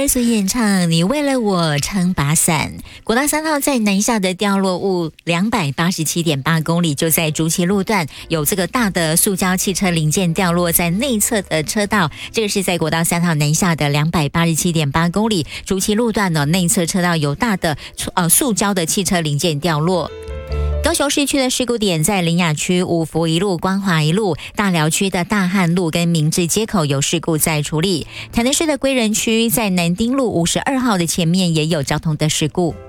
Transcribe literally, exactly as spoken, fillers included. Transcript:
所演唱《你为了我撑把伞》。国道三号在南下的掉落物两百八十七点八公里，就在竹崎路段有这个大的塑胶汽车零件掉落在内侧的车道，这个是在国道三号南下的两百八十七点八公里，竹崎路段呢内侧车道有大的呃塑胶的汽车零件掉落。高雄市区的事故点在苓雅区五福一路、光华一路，大寮区的大汉路跟明治街口有事故在处理。台南市的归仁区在南丁路五十二号的前面也有交通的事故。